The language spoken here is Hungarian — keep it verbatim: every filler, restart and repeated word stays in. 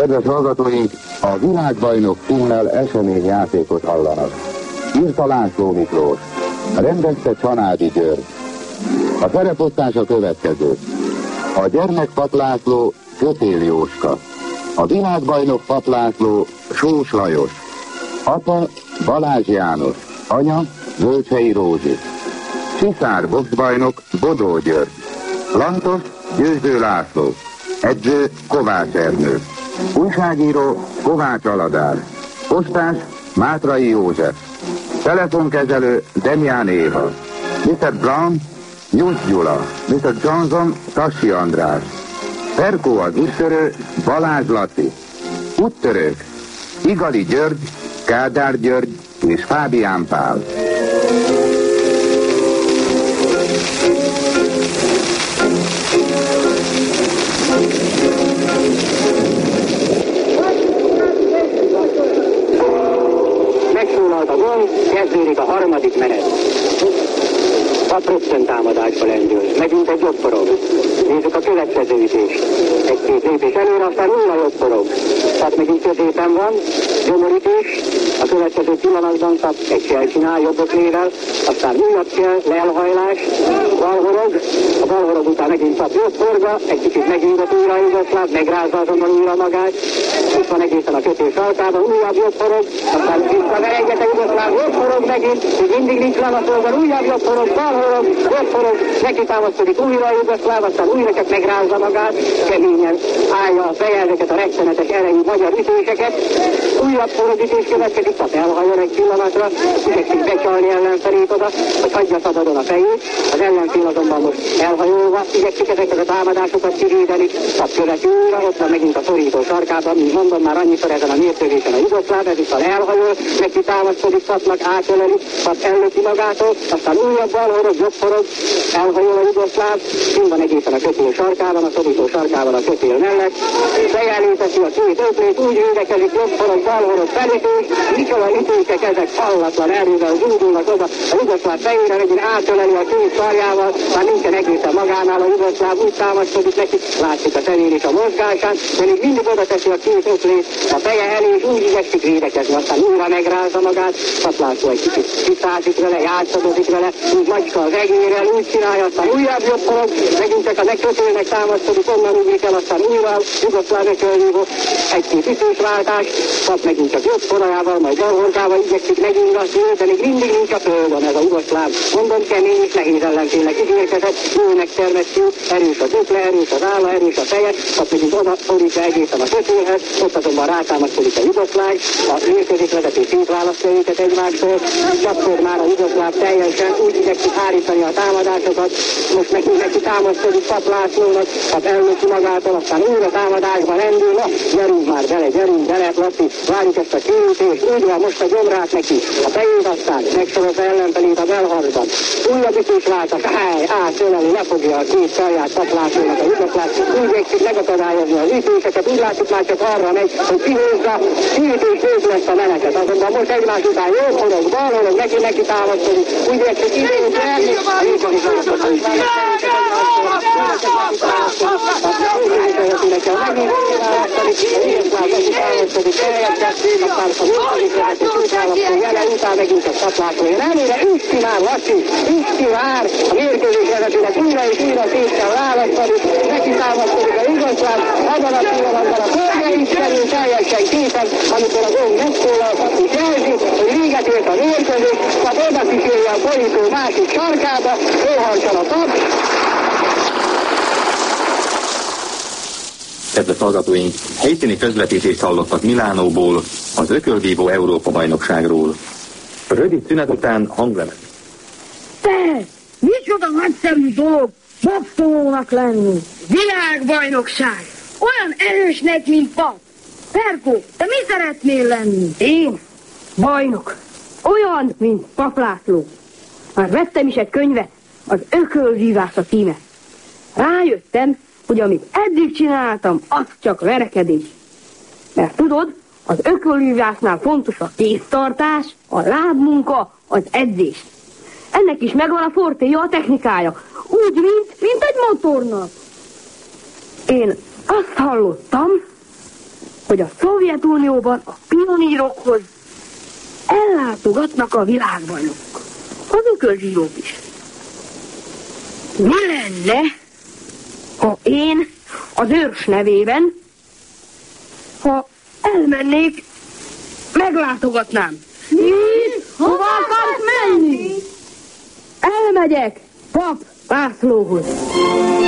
Kedves hallgatóink, a világbajnok címmel eseményjátékot hallanak. Írta László Miklós, rendezte Csanádi György. A szereposztás a következő. A gyermek Pap László Kötél Jóska. A világbajnok Pap László Sós Lajos. Apa Balázs János. Anya Völcsei Rózsi. Csiszár boxbajnok Bodó György. Lantos Győző László. Edző Kovács Ernő. Újságíró Kovács Aladár. Postás Mátrai József. Telefonkezelő Demián Éva. miszter Brown Nyusz Gyula. miszter Johnson Tassi András. Ferkó az úttörő Balázs Laci. Úttörők Igali György, Kádár György és Fábián Pál. Megszólalt a gong, kezdődik a harmadik menet. Pap rögtön támadásba lendül, megint egy jobb forog. Nézzük a következő ütést. Egy-két lépés előre, aztán újra jobb forog. Pap megint középen van, gyomorütés. A következő pillanatban Pap egy kell csinál jobb öklével, aztán újabb kell, lelhajlás, balhorog. A balhorog után megint Pap jobb forga, egy kicsit megindult újra Jugoszláv, megrázza azonban újra magát. Itt van egészen a kötés altában, újabb jobb forog, aztán visszaverengete Jugoszláv, jobb forog megint, hogy mindig nincs lemaszolban, újabb jobb forog, balhorog, jobb forog, neki támaszkodik újra Jugoszláv, aztán újra csak megrázza magát, keményen állja a feje ezeket a rettenetes erejű magyar ütéseket. Újabb forogütés következik, Pap elhajol egy pillanatra, igyekszik becsalni ellenfelét oda, hogy hagyja szabadon a fejét. Az ellenfél azonban most elhajolva, igyekszik ezeket a támadásokat kivédeni. Pap követi újra, ott van megint a szorító sarkában, mint mondom már annyiszor ezen a mérkőzésen a Jugoszláv, ezúttal elhajol, neki támaszkodik Papnak, átöleli, Pap ellöki magától, aztán újabb balhorog, jobb forog, elhajol a Jugoszláv, mind van egészen a kötél sarkában, a szorító sarkában a kötél mellett, fejelíteszi a két ötlét, úgy védekezik, jobb forog, balhorog, felütés, micsoda ütések ezek hallatlan erővel zúdulnak oda, a Jugoszláv fejére megint átöleli a két sarjával, már nincsen egészen magánál a Jugoszláv, úgy támaszkodik neki, látszik a szemén és a mozgásán, de még mindig oda teszi a két ötlét, a feje elé, és úgy igyekszik védekezni, aztán újra megrázza magát, Pap László egy kicsit kiszázik vele, játszadozik vele, úgy macska az egérrel, úgy csinálja, aztán újabb jobb forog, megint csak a megkötőnek támaszkodik, onnan ugrik el, aztán újra Jugoszláv ökölvívó, egy-két ütésváltás, Pap megint csak jobb forajával, majd balhorgával igyekszik megingatni, de még mindig nincs a földön ez a Jugoszláv. Mondom, kemény és nehéz ellenfélnek ígérkezett, jól megtermett fiú, erős az ökle, erős az álla, erős a feje, Pap megint oda szorítja egészen a kötőhez, ott azonban rátámaszkodik a Jugoszláv, a mérkőzés vezető szétválasztja őket egymástól, csapszor már a Jugoszláv teljesen úgy igyekszik hárítani a támadásokat, most neki, neki támaszkodik Pap Lászlónak, Pap ellöki magától, aztán újra támadásba lendül, na, gyerünk már bele, gyerünk bele, Laci, várjuk ezt a kiütést, úgy van most a gyomrát neki, a fejét aztán megsorozza ellenfelét a belharcban. Újabb ütésváltás, háj, átöleli, lefogja a két sarját Pap Lászlónak a Jugoszláv, úgy végzik megakadályozni az ütéseket, úgy látszik már csak arra megy, hogy kihúzza, kiütés végül lesz a menetet, azonban most egymás után jó forog, balhorog, neki, neki támaszkodik, úgy végzik idén verni, után megint csak Pap László jön előre, üssi már Laci, üssi már, a mérkőzés vezetőnek újra és újra szét kell választani, neki támaszkodik a Jugoszláv, abban a pillanatban a földre is kerül teljesen képen, amikor a gong megszólal, Pap is jelzi, hogy véget ért a mérkőzés, Pap oda kísérje a borító másik sarkába, óharcsal a Pap. Kedves hallgatóink, helyszíni közvetítést hallottak Milánóból, az ökölvívó Európa-bajnokságról. Rövid szünet után hanglemet. Te! Micsoda nagyszerű dolog boxolónak lenni! Világbajnokság! Olyan erősnek, mint Pap! Ferkó, te mi szeretnél lenni? Én? Bajnok! Olyan, mint Pap László. Már vettem is egy könyvet, az ökölvívás a címe. Rájöttem, hogy amit eddig csináltam, az csak verekedés. Mert tudod, az ökölvívásnál fontos a kéztartás, a lábmunka, az edzés. Ennek is megvan a fortéja, a technikája. Úgy, mint, mint egy motornak. Én azt hallottam, hogy a Szovjetunióban a pionírokhoz ellátogatnak a világbajnokok, az ökölzsírók is. Mi lenne, ha én az őrs nevében, ha elmennék, meglátogatnám? Mi? Hova akarsz menni? Elmegyek Pap Lászlóhoz.